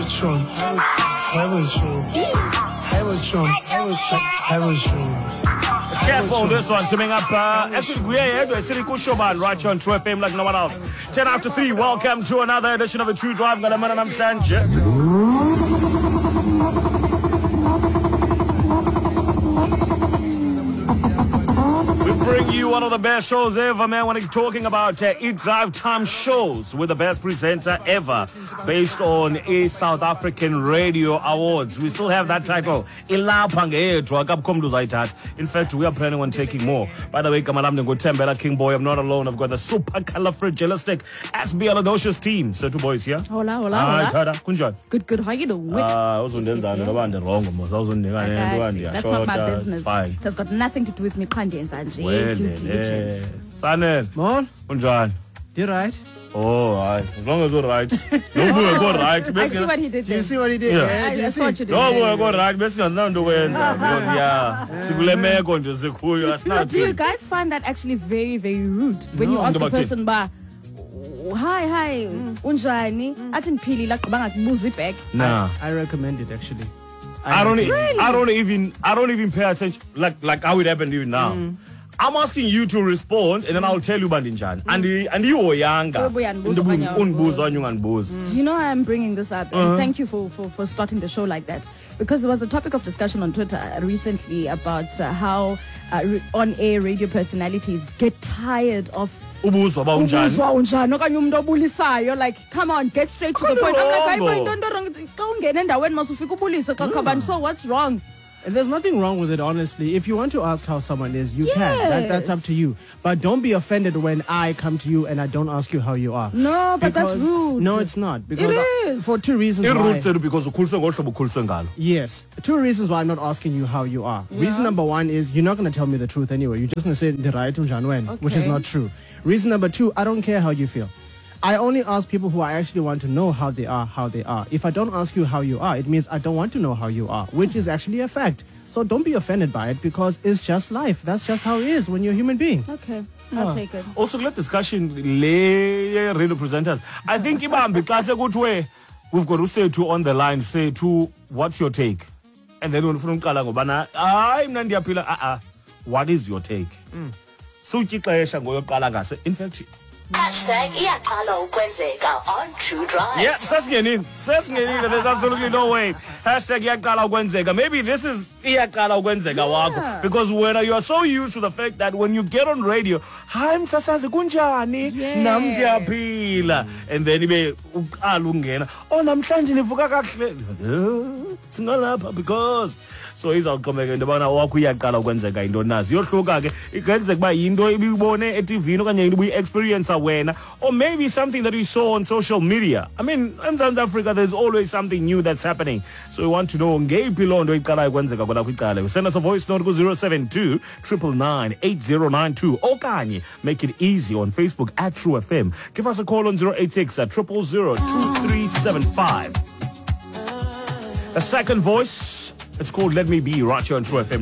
Careful on this one, coming up. Actually, we are here to City Kushoban right here on True FM like no one else. 10 after 3, welcome to another edition of a True Drive. I'm Sanchez. Bring you one of the best shows ever, man. When we're talking about drive time shows with the best presenter ever, based on a South African Radio Awards. We still have that title. In fact, we are planning on taking more. By the way, Kamalam Tembela King Boy, I'm not alone. I've got the super califragilistic SB Aladocious team. So two boys here. Hola. Kunjan. Good. How you doing? That's not my business. Fine. It has got nothing to do with me. Sanel. Mon? Unjan. You right? Oh, right. As long as you're right. No, go right. I see what he did. Do you see what he did? Yeah. I saw what you did. No, go right. Basically, nothing to win. Do you guys find that actually very, very rude when you ask a person, hi, unjani? Atin pili la kubanga kubuzi back. Nah. I recommend it actually. I don't even pay attention like how it happened even now. I'm asking you to respond and then I'll tell you bandinjan. And you are younger. Do you know why I'm bringing this up? And thank you for starting the show like that. Because there was a topic of discussion on Twitter recently about how on-air radio personalities get tired of like, come on, get straight to the point. I'm like, so what's wrong? There's nothing wrong with it, honestly. If you want to ask how someone is, you can. That's up to you. But don't be offended when I come to you and I don't ask you how you are. No, but that's rude. No, it's not. Because it is. For two reasons why. Yes. 2 reasons why I'm not asking you how you are. Yeah. Reason number 1 is you're not going to tell me the truth anyway. You're just going to say the right which is not true. Reason number 2, I don't care how you feel. I only ask people who I actually want to know how they are. If I don't ask you how you are, it means I don't want to know how you are, which is actually a fact. So don't be offended by it because it's just life. That's just how it is when you're a human being. Okay, I'll take it. Also, let discussion radio presenters. I think we've got to say to on the line, say to what's your take? And then when from what is your take? In fact, #iyaqala ukwenzeka on True Drive. Yeah, there's absolutely no way. #iyaqala ukwenzeka. Maybe this is iyaqala ukwenzeka wakho. Because when you are so used to the fact that when you get on radio, hi msasazi kunjani? Namdiyaphila. And then ibe uqala ungena. Oh namhlanje nivuka kahle. Singalapha because so izawuqhubeka into yobana wakho iyaqala ukwenzeka into nazi yohluka ke ikenzeka kuba yinto ibiyibone eTV okanye into ubuyi-experience wena, or maybe something that you saw on social media. I mean, in South Africa there's always something new that's happening, so we want to know ngeyiphi loo nto iqala ukwenzeka kwalapho iqala. Send us a voice note ku 072 999 8092 okanye make it easy on Facebook at True FM. Give us a call on 086 000 2375. The second voice, it's called Let Me Be right here on True FM.